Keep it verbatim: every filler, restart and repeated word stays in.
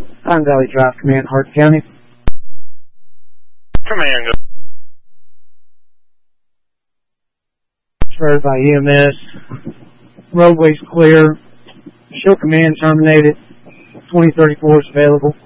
Pine Valley Drive Command, Hart County. Command. Transferred by E M S. Roadway's clear. Show command terminated. twenty thirty-four is available.